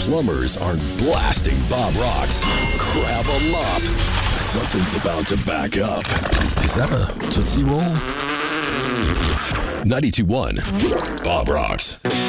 plumbers aren't blasting Bob Rocks, grab a mop. Something's about to back up. Is that a Tootsie Roll? 92.1 Bob Rocks.